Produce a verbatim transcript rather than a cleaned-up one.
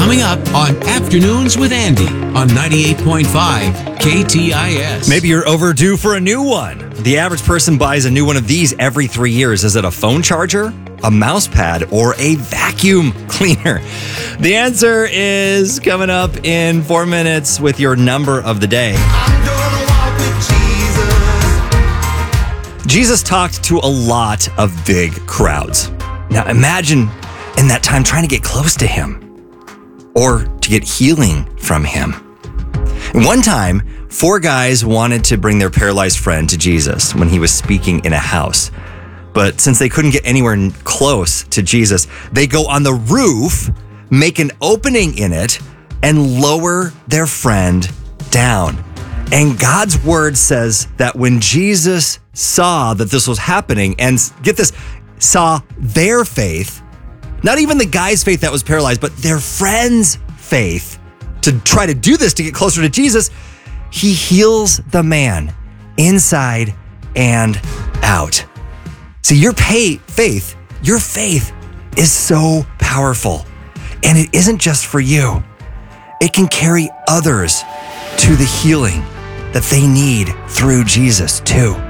Coming up on Afternoons with Andy on ninety-eight point five K T I S. Maybe you're overdue for a new one. The average person buys a new one of these every three years. Is it a phone charger, a mouse pad, or a vacuum cleaner? The answer is coming up in four minutes with your number of the day. I'm gonna walk with Jesus. Jesus talked to a lot of big crowds. Now imagine in that time trying to get close to him or to get healing from him. One time, four guys wanted to bring their paralyzed friend to Jesus when he was speaking in a house. But since they couldn't get anywhere close to Jesus, they go on the roof, make an opening in it, and lower their friend down. And God's word says that when Jesus saw that this was happening, and get this, saw their faith, not even the guy's faith that was paralyzed, but their friend's faith to try to do this to get closer to Jesus, he heals the man inside and out. See, your pay, faith, your faith is so powerful. And it isn't just for you. It can carry others to the healing that they need through Jesus too.